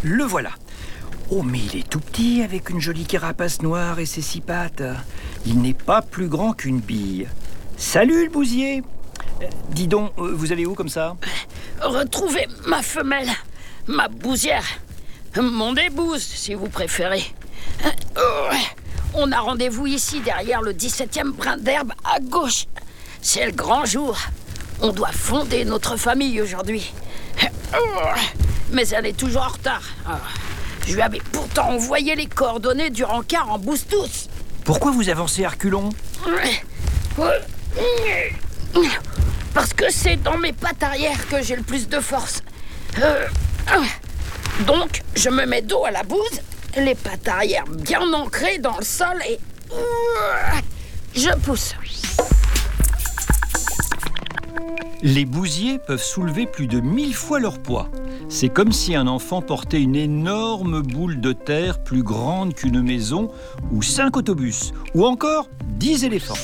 Le voilà. Oh, mais il est tout petit avec une jolie carapace noire et ses 6 pattes. Il n'est pas plus grand qu'une bille. Salut le bousier. Dis donc, vous allez où comme ça? Retrouver ma femelle, ma bousière, mon épouse si vous préférez. On a rendez-vous ici derrière le 17e brin d'herbe à gauche. C'est le grand jour. On doit fonder notre famille aujourd'hui. Mais elle est toujours en retard. Je lui avais pourtant envoyé les coordonnées du rencard en boostous. Pourquoi vous avancez à reculons? Parce que c'est dans mes pattes arrière que j'ai le plus de force. Donc, je me mets dos à la bouse, les pattes arrière bien ancrées dans le sol et... je pousse. Les bousiers peuvent soulever plus de 1000 fois leur poids. C'est comme si un enfant portait une énorme boule de terre plus grande qu'une maison, ou 5 autobus, ou encore 10 éléphants.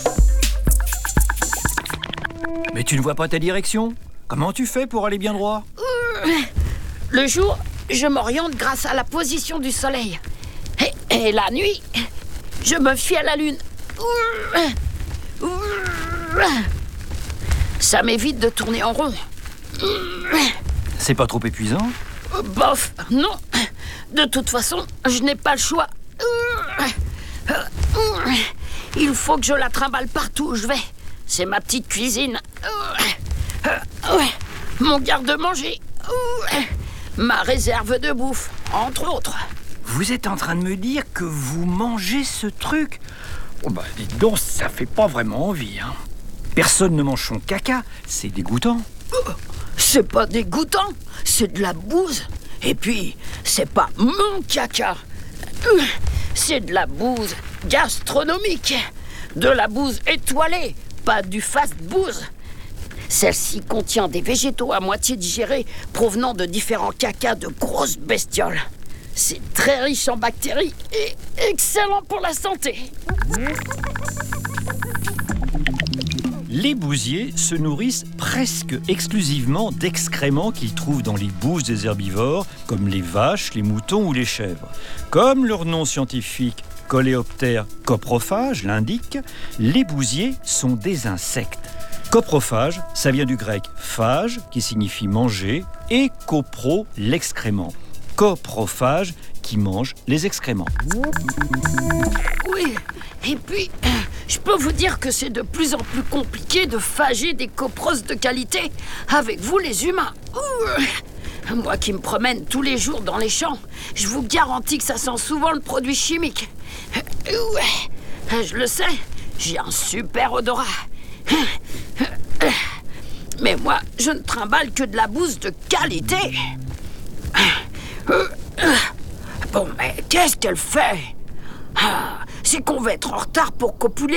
Mais tu ne vois pas ta direction? Comment tu fais pour aller bien droit? Le jour, je m'oriente grâce à la position du soleil. Et la nuit, je me fie à la lune. Ça m'évite de tourner en rond. C'est pas trop épuisant? Bof, non. De toute façon, je n'ai pas le choix. Il faut que je la trimballe partout où je vais. C'est ma petite cuisine. Mon garde-manger. Ma réserve de bouffe, entre autres. Vous êtes en train de me dire que vous mangez ce truc? Oh bah dites donc, ça fait pas vraiment envie, hein. Personne ne mange son caca, c'est dégoûtant. C'est pas dégoûtant, c'est de la bouse. Et puis, c'est pas mon caca. C'est de la bouse gastronomique. De la bouse étoilée, pas du fast-bouse. Celle-ci contient des végétaux à moitié digérés provenant de différents cacas de grosses bestioles. C'est très riche en bactéries et excellent pour la santé. Les bousiers se nourrissent presque exclusivement d'excréments qu'ils trouvent dans les bouses des herbivores, comme les vaches, les moutons ou les chèvres. Comme leur nom scientifique, Coléoptère coprophage, l'indique, les bousiers sont des insectes. Coprophage, ça vient du grec phage, qui signifie manger, et copro, l'excrément. Coprophage, qui mange les excréments. Oui, et puis, je peux vous dire que c'est de plus en plus compliqué de phager des copros de qualité avec vous les humains. Moi qui me promène tous les jours dans les champs, je vous garantis que ça sent souvent le produit chimique. Je le sais, j'ai un super odorat. Mais moi, je ne trimballe que de la bouse de qualité. Bon, mais qu'est-ce qu'elle fait? C'est qu'on va être en retard pour copuler